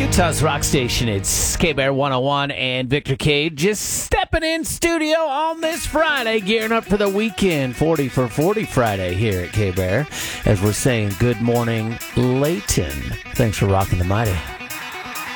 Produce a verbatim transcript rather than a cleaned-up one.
Utah's rock station. It's K-Bear one oh one and Victor K just stepping in studio on this Friday, gearing up for the weekend. forty for forty Friday here at K-Bear. As we're saying, good morning, Layton. Thanks for rocking the mighty.